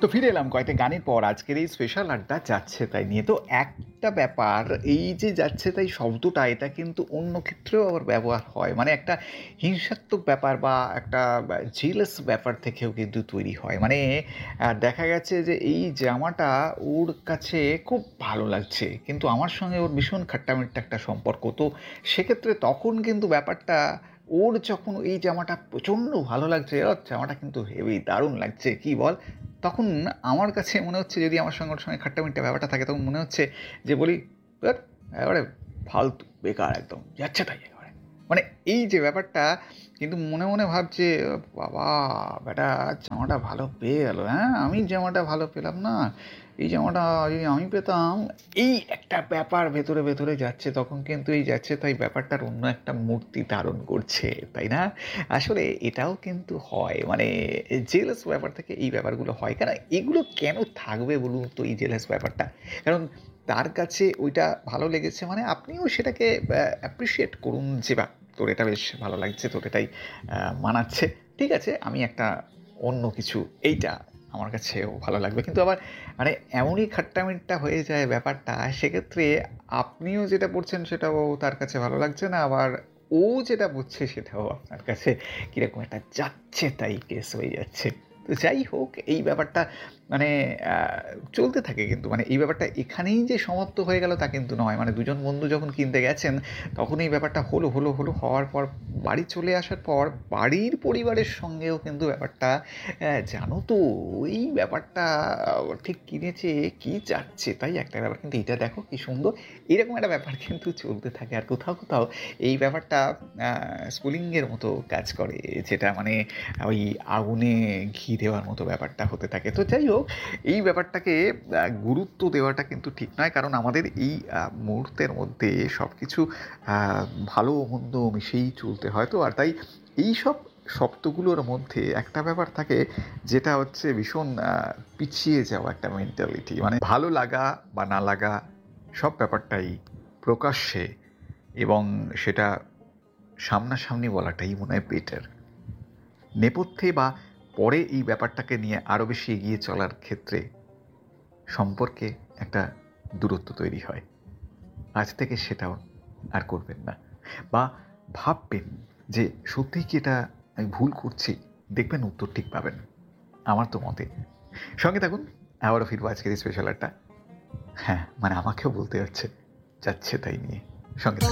তো ফিরে এলাম কয়েকটা গানের পর। আজকের এই স্পেশাল আড্ডা যাচ্ছে তাই নিয়ে। তো একটা ব্যাপার, এই যে যাচ্ছে তাই শব্দটা, এটা কিন্তু অন্য ক্ষেত্রেও আবার ব্যবহার হয়। মানে একটা হিংসাত্মক ব্যাপার বা একটা জেলাস ব্যাপার থেকেও কিন্তু তৈরি হয়। মানে দেখা গেছে যে এই জামাটা ওর কাছে খুব ভালো লাগছে, কিন্তু আমার সঙ্গে ওর ভীষণ খাট্টা-মিট্টা একটা সম্পর্ক। তো সেক্ষেত্রে তখন কিন্তু ব্যাপারটা, ওর যখন এই জামাটা প্রচণ্ড ভালো লাগছে, জামাটা কিন্তু হেভি দারুণ লাগছে, কী বল? তখন আমার কাছে মনে হচ্ছে, যদি আমার সঙ্গে ওর সঙ্গে খাট্টা-মিট্টা ব্যাপারটা থাকে, তখন মনে হচ্ছে যে বলি, "ধ্যাৎ, একেবারে ফালতু, বেকার একদম, যাচ্ছে তাই একেবারে।" মানে এই যে ব্যাপারটা, কিন্তু মনে মনে ভাবছে, বাবা বেটা জামাটা ভালো পেয়ে গেল, হ্যাঁ, আমি জামাটা ভালো পেলাম না, এই জামাটা যদি আমি পেতাম। এই একটা ব্যাপার ভেতরে ভেতরে যাচ্ছে, তখন কিন্তু এই যাচ্ছে তাই ব্যাপারটার অন্য একটা মূর্তি ধারণ করছে, তাই না? আসলে এটাও কিন্তু হয়, মানে জেলাস ব্যাপার থেকে এই ব্যাপারগুলো হয়। কারণ এগুলো কেন থাকবে বলুন তো, এই জেলাস ব্যাপারটা? কারণ তার কাছে ওইটা ভালো লেগেছে, মানে আপনিও সেটাকে অ্যাপ্রিসিয়েট করুন যে, বাহ, তোর এটা বেশ ভালো লাগছে, তোর এটাই মানাচ্ছে। ঠিক আছে, আমি একটা অন্য কিছু, এইটা আমার কাছেও ভালো লাগবে। কিন্তু আবার মানে এমনই খাট্টা-মিট্টা হয়ে যায় ব্যাপারটা, সেক্ষেত্রে আপনিও যেটা পড়ছেন সেটাও তার কাছে ভালো লাগছে না, আবার ও যেটা বুঝছে সেটাও আপনার কাছে কীরকম একটা যাচ্ছে তাই কেস হয়ে যাচ্ছে। তো যাই হোক, এই ব্যাপারটা মানে চলতে থাকে কিন্তু। মানে এই ব্যাপারটা এখানেই যে সমাপ্ত হয়ে গেল তা কিন্তু নয়। মানে দুজন বন্ধু যখন কিনতে গেছেন, তখন এই ব্যাপারটা হলো হওয়ার পর, বাড়ি চলে আসার পর বাড়ির পরিবারের সঙ্গেও কিন্তু ব্যাপারটা, জানো তো ওই ব্যাপারটা ঠিক কিনেছে, কী যাচ্ছে তাই একটা ব্যাপার, কিন্তু এটা দেখো কী সুন্দর। এরকম একটা ব্যাপার কিন্তু চলতে থাকে। আর কোথাও কোথাও এই ব্যাপারটা স্পুলিংয়ের মতো কাজ করে, যেটা মানে ওই আগুনে ঘি দেওয়ার মতো ব্যাপারটা হতে থাকে। তো যাই হোক, এই ব্যাপারটাকে গুরুত্ব দেওয়াটা কিন্তু ঠিক নয়, কারণ আমাদের এই মুহূর্তের মধ্যে সব কিছু ভালো মন্দ মিশেই চলতে হয়। তো আর তাই এইসব শব্দগুলোর মধ্যে একটা ব্যাপার থাকে, যেটা হচ্ছে ভীষণ পিছিয়ে যাওয়া একটা মেন্টালিটি। মানে ভালো লাগা বা না লাগা সব ব্যাপারটাই প্রকাশ্যে, এবং সেটা সামনাসামনি বলাটাই মনে হয় বেটার। নেপথ্যে বা পরে এই ব্যাপারটাকে নিয়ে আরও বেশি এগিয়ে চলার ক্ষেত্রে সম্পর্কে একটা দূরত্ব তৈরি হয়। আজ থেকে সেটাও আর করবেন না, বা ভাববেন যে সত্যিই কি এটা আমি ভুল করছি, দেখবেন উত্তর ঠিক পাবেন, আমার তো মতে। সঙ্গে থাকুন, আবারও ফিরবো আজকের এই স্পেশাল আড্ডা। হ্যাঁ, মানে আমাকেও বলতে হচ্ছে, যাচ্ছে তাই নিয়ে। সঙ্গে থাকুন।